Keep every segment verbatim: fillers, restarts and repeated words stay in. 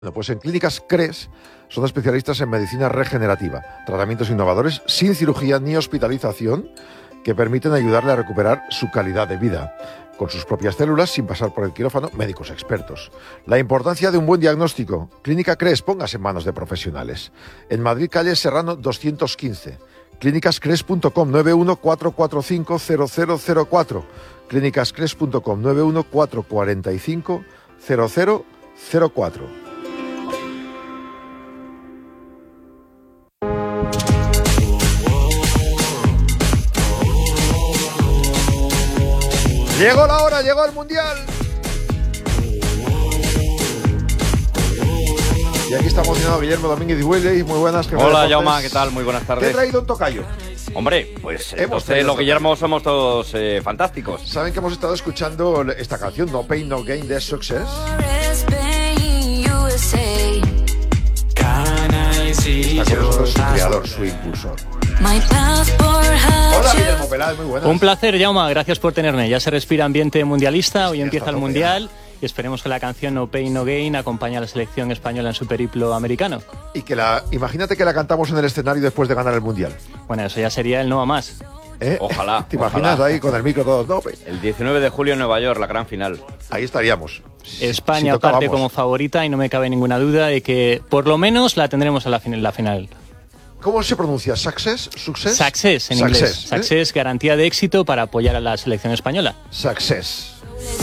Bueno, pues en Clínicas CRES son especialistas en medicina regenerativa, tratamientos innovadores sin cirugía ni hospitalización que permiten ayudarle a recuperar su calidad de vida, con sus propias células, sin pasar por el quirófano, médicos expertos. La importancia de un buen diagnóstico. Clínica CRES, póngase en manos de profesionales. En Madrid, calle Serrano doscientos quince. clínicas cres punto com, nueve uno cuatro cuatro cinco cero cero cero cuatro. clínicas cres punto com, nueve uno cuatro cuatro cinco cero cero cero cuatro. Llegó la hora, llegó el Mundial. Y aquí está emocionado Guillermo Domínguez y Willy. Muy buenas. Hola, Jaume, ¿qué tal? Muy buenas tardes. ¿Qué ha traído un tocayo? Hombre, pues entonces los Guillermo somos todos eh, fantásticos. Saben que hemos estado escuchando esta canción, No Pain, No Gain, de Success. Está con nosotros su creador, su impulsor. Hola, Guillermo Peláez, muy buenas. Un placer, Jaume, gracias por tenerme. Ya se respira ambiente mundialista, hoy empieza el Mundial y esperemos que la canción No Pain, No Gain acompañe a la selección española en su periplo americano. Y que la, imagínate que la cantamos en el escenario después de ganar el Mundial. Bueno, eso ya sería el no a más. ¿Eh? Ojalá. ¿Te imaginas ojalá. ahí con el micro todos? No, el diecinueve de julio en Nueva York, la gran final. Ahí estaríamos. España si parte como favorita y no me cabe ninguna duda de que por lo menos la tendremos en la, fin- la final. ¿Cómo se pronuncia? ¿Success? ¿Success? Success en Success, inglés. ¿eh? Success, garantía de éxito para apoyar a la selección española. Success.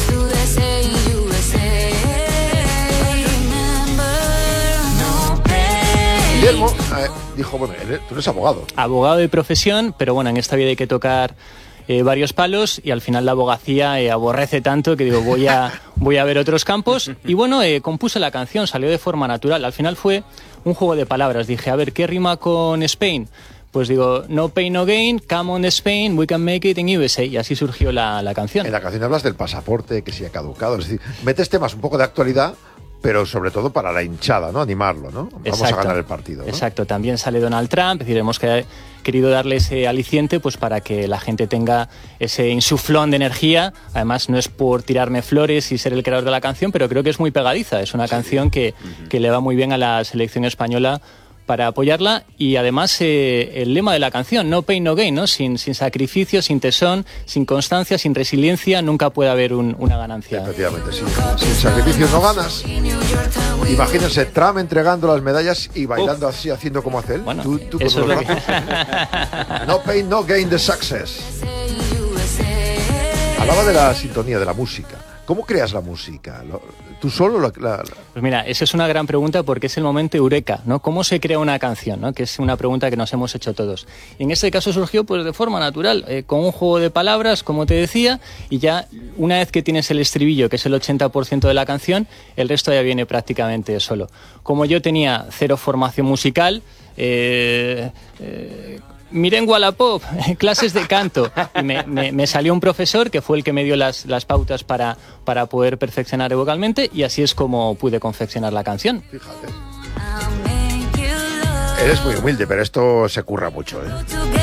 Guillermo eh, dijo, bueno, él, tú eres abogado. Abogado de profesión, pero bueno, en esta vida hay que tocar eh, varios palos y al final la abogacía eh, aborrece tanto que digo, voy a, voy a ver otros campos. Y bueno, eh, compuse la canción, salió de forma natural. Al final fue un juego de palabras. Dije, a ver, ¿qué rima con Spain? Pues digo, No Pain, No Gain, Come on Spain, we can make it in U S A. Y así surgió la, la canción. En la canción hablas del pasaporte, que si ha caducado. Es decir, metes temas un poco de actualidad, pero sobre todo para la hinchada, ¿no? Animarlo, ¿no? Vamos Exacto, a ganar el partido, ¿no? Exacto. También sale Donald Trump. Es decir, hemos que- querido darle ese aliciente pues para que la gente tenga ese insuflón de energía. Además, no es por tirarme flores y ser el creador de la canción, pero creo que es muy pegadiza. Es una sí. canción que, uh-huh. que le va muy bien a la selección española para apoyarla, y además eh, el lema de la canción, No Pain, No Gain, ¿no? Sin, sin sacrificio, sin tesón, sin constancia, sin resiliencia, nunca puede haber un, una ganancia. Efectivamente, sí. Sin sacrificio no ganas. Imagínense Trump entregando las medallas y bailando Uf. así, haciendo como hace él. Bueno, tú, tú eso con es los lo que... No Pain, No Gain de Success. Hablaba de la sintonía, de la música. ¿Cómo creas la música? ¿Tú solo? La, la, la... Pues mira, esa es una gran pregunta porque es el momento eureka, ¿no? ¿Cómo se crea una canción? ¿No? Que es una pregunta que nos hemos hecho todos. Y en este caso surgió pues de forma natural, eh, con un juego de palabras, como te decía, y ya una vez que tienes el estribillo, que es el ochenta por ciento de la canción, el resto ya viene prácticamente solo. Como yo tenía cero formación musical, eh, eh, miré en Wallapop, clases de canto, y me, me, me salió un profesor que fue el que me dio las, las pautas para, para poder perfeccionar vocalmente, y así es como pude confeccionar la canción. Fíjate. Eres muy humilde, pero esto se curra mucho, ¿eh?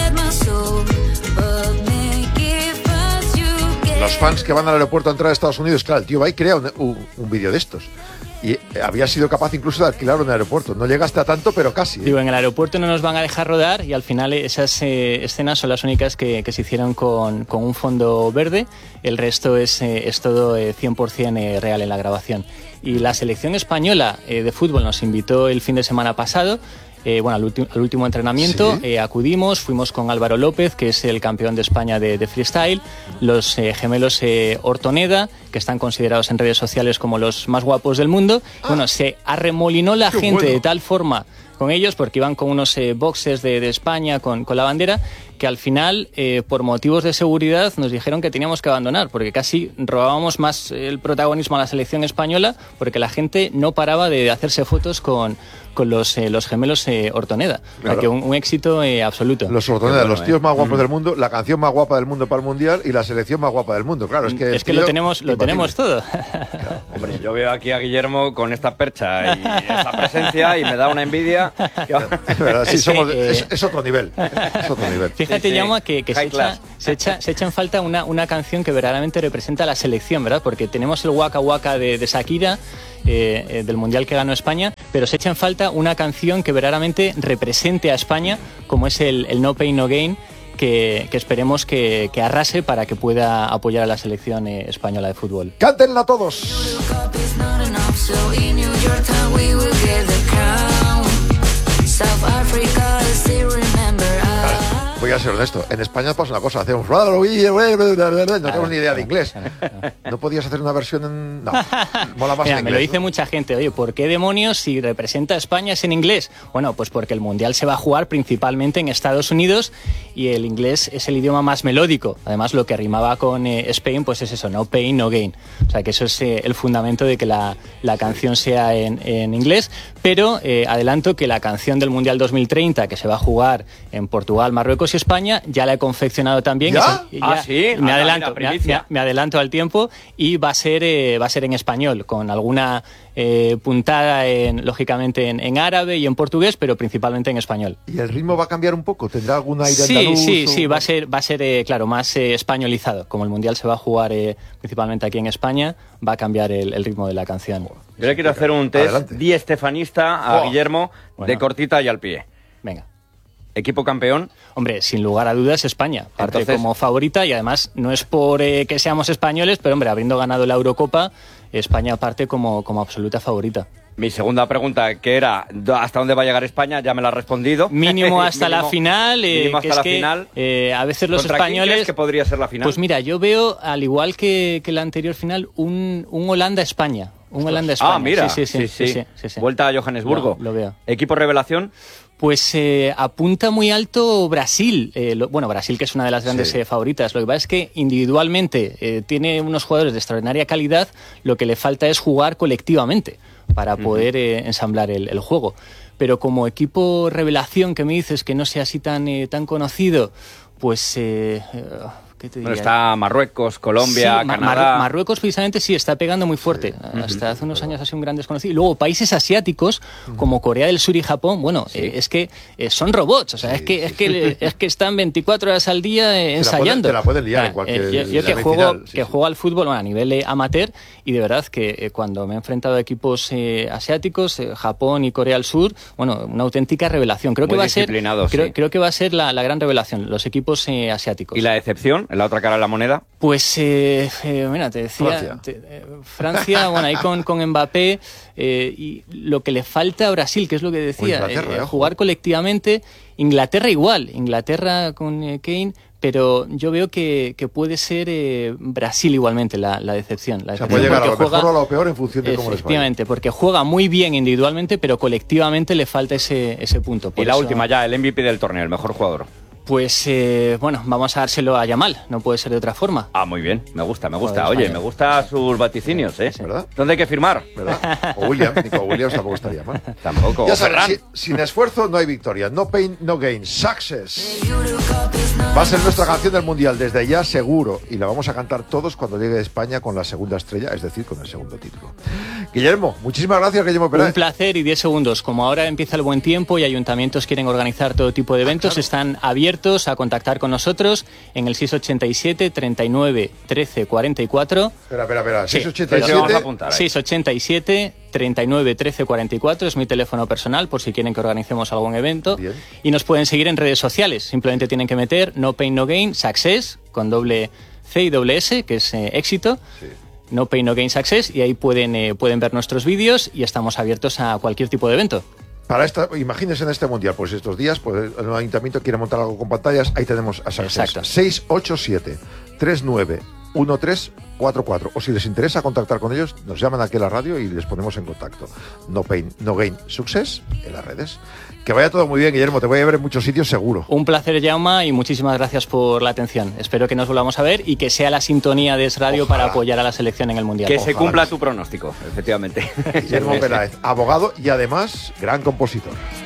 Los fans que van al aeropuerto a entrar a Estados Unidos, claro, el tío va y crea un, un, un vídeo de estos. Y había sido capaz incluso de alquilar un aeropuerto. No llegaste a tanto, pero casi. ¿eh? Digo, en el aeropuerto no nos van a dejar rodar y al final esas eh, escenas son las únicas que, que se hicieron con, con un fondo verde. El resto es, eh, es todo eh, cien por ciento eh, real en la grabación. Y la selección española eh, de fútbol nos invitó el fin de semana pasado. Eh, bueno, al, ulti- al último entrenamiento ¿Sí? eh, acudimos, fuimos con Álvaro López, que es el campeón de España de, de freestyle, los eh, gemelos eh, Ortoneda, que están considerados en redes sociales como los más guapos del mundo. Ah, bueno, se arremolinó la gente bueno. de tal forma con ellos, porque iban con unos eh, boxes de, de España con, con la bandera, que al final, eh, por motivos de seguridad, nos dijeron que teníamos que abandonar, porque casi robábamos más el protagonismo a la selección española, porque la gente no paraba de hacerse fotos con, con los, eh, los gemelos eh, Ortoneda. Claro. O sea, que un, un éxito eh, absoluto. Los Ortoneda, bueno, los tíos más guapos mm. del mundo, la canción más guapa del mundo para el Mundial y la selección más guapa del mundo. Claro, es que, es que lo tenemos, lo tenemos todo. Claro. Hombre, yo veo aquí a Guillermo con esta percha y esta presencia y me da una envidia. Es verdad, sí, es, somos, que, eh, es, es otro nivel. Es otro nivel. Fíjate, sí, Jaume, que, que se, echa, se, echa, se echa en falta una, una canción que verdaderamente representa a la selección, ¿verdad? Porque tenemos el Waka Waka de, de Shakira eh, eh, del Mundial que ganó España, pero se echa en falta una canción que verdaderamente represente a España, como es el, el No Pain No Gain, que, que esperemos que, que arrase para que pueda apoyar a la selección eh, española de fútbol. ¡Cántenla todos! Voy a ser honesto, en España pasa una cosa, hacemos no tenemos ni idea de inglés. ¿No podías hacer una versión en...? No, mola más Mira, en inglés, me lo dice ¿no? mucha gente, oye, ¿por qué demonios si representa a España es en inglés? Bueno, pues porque el Mundial se va a jugar principalmente en Estados Unidos y el inglés es el idioma más melódico. Además, lo que rimaba con eh, Spain, pues es eso, no pain, no gain. O sea, que eso es eh, el fundamento de que la, la canción sea en, en inglés, pero eh, adelanto que la canción del Mundial dos mil treinta, que se va a jugar en Portugal, Marruecos y España, ya la he confeccionado también. ¿Ya? Y Ah, sí. Me Ah, adelanto, mira, me, primicia. me- me adelanto al tiempo y va a ser, eh, va a ser en español, con alguna eh, puntada, en, lógicamente, en, en árabe y en portugués, pero principalmente en español. ¿Y el ritmo va a cambiar un poco? ¿Tendrá algún aire Sí, andaluz? sí, o- sí, va a ser, va a ser eh, claro, más eh, españolizado. Como el Mundial se va a jugar eh, principalmente aquí en España, va a cambiar el, el ritmo de la canción. Yo le quiero hacer un test Adelante. di estefanista a Oh. Guillermo Bueno. de cortita y al pie. Venga. Equipo campeón. Hombre, sin lugar a dudas, España. Parte Entonces- como favorita y además no es por eh, que seamos españoles, pero hombre, habiendo ganado la Eurocopa, España parte como, como absoluta favorita. Mi segunda pregunta, que era do- ¿hasta dónde va a llegar España? Ya me la has respondido. Mínimo hasta la Mínimo- final. eh, mínimo que hasta es la que, final. eh, a veces los ¿Contra quién españoles... crees que podría ser la final? Pues mira, yo veo, al igual que, que la anterior final, un, un Holanda-España. Un Holanda-España. Ah, mira. Sí, sí, sí. sí, sí, sí, sí. Vuelta a Johannesburgo. Lo- lo veo. Equipo revelación. Pues eh, apunta muy alto Brasil. Eh, lo- bueno, Brasil, que es una de las grandes Sí. eh, favoritas. Lo que pasa es que individualmente eh, tiene unos jugadores de extraordinaria calidad. Lo que le falta es jugar colectivamente para poder eh, ensamblar el, el juego. Pero como equipo revelación que me dices que no sea así tan, eh, tan conocido, pues... Eh, eh, ¿qué te Bueno, diría? está Marruecos, Colombia, Sí, Ma- Canadá. Mar- Marruecos precisamente sí está pegando muy fuerte. Hasta hace unos años ha sido un gran desconocido. Y luego países asiáticos como Corea del Sur y Japón, bueno, eh, es que eh, son robots. O sea, es que es que es que están veinticuatro horas al día eh, Te la pueden- ensayando. te la pueden liar Ah, en cualquier eh, yo yo que semifinal, juego sí, que sí. juego al fútbol bueno, a nivel eh, amateur y de verdad que eh, cuando me he enfrentado a equipos eh, asiáticos, eh, Japón y Corea del Sur, bueno, una auténtica revelación. Creo Muy que va a ser disciplinados, creo, sí. creo que va a ser la, la gran revelación, los equipos eh, asiáticos. ¿Y la excepción? En la otra cara de la moneda. Pues, eh, eh, mira, te decía... Francia. te- eh, Francia, bueno, ahí con, con Mbappé, eh, y lo que le falta a Brasil, que es lo que decía, O Inglaterra, eh, ojo. jugar colectivamente. Inglaterra igual, Inglaterra con eh, Kane, pero yo veo que, que puede ser eh, Brasil igualmente la, la decepción. La O sea, decepción puede llegar a lo porque mejor juega- o a lo peor en función de cómo les vaya. Efectivamente, porque juega muy bien individualmente, pero colectivamente le falta ese, ese punto. Por Y la eso- última ya, el M V P del torneo, el mejor jugador. Pues, eh, bueno, vamos a dárselo a Yamal, no puede ser de otra forma. Ah, muy bien, me gusta, me gusta. Joder, Oye, España. me gusta sus vaticinios, ¿eh? ¿Verdad? ¿Dónde hay que firmar? ¿Verdad? O William, Nico Williams tampoco estaría mal. Tampoco. Ya O sabes, Ferran. si- sin esfuerzo no hay victoria. No pain, no gain. Success. Va a ser nuestra canción del Mundial desde ya seguro. Y la vamos a cantar todos cuando llegue España con la segunda estrella, es decir, con el segundo título. Guillermo, muchísimas gracias, Guillermo Pérez. Un placer y diez segundos. Como ahora empieza el buen tiempo y ayuntamientos quieren organizar todo tipo de eventos, claro. están abiertos a contactar con nosotros en el seis ochenta y siete, treinta y nueve, trece, cuarenta y cuatro. Espera, espera, espera. Sí, seiscientos ochenta y sí, vamos a siete. apuntar. Ahí. seis ochenta y siete, treinta y nueve, trece, cuarenta y cuatro es mi teléfono personal por si quieren que organicemos algún evento. Bien. Y nos pueden seguir en redes sociales. Simplemente tienen que meter No Pain No Gain Success con doble C y doble S, que es eh, éxito. Sí. No Pain No Gain Success y ahí pueden, eh, pueden ver nuestros vídeos y estamos abiertos a cualquier tipo de evento. Para esta, imagínense en este mundial, pues estos días, pues el ayuntamiento quiere montar algo con pantallas, ahí tenemos a Success. Exacto. seis ocho siete, tres nueve, uno tres cuatro cuatro. O si les interesa contactar con ellos, nos llaman aquí a la radio y les ponemos en contacto. No pain, no gain, success en las redes. Que vaya todo muy bien, Guillermo, te voy a ver en muchos sitios seguro. Un placer, Jaume, y muchísimas gracias por la atención. Espero que nos volvamos a ver y que sea la sintonía de Es Radio Ojalá. para apoyar a la selección en el Mundial. Que se Ojalá cumpla que sí. tu pronóstico, efectivamente. Guillermo Peláez, abogado y además gran compositor.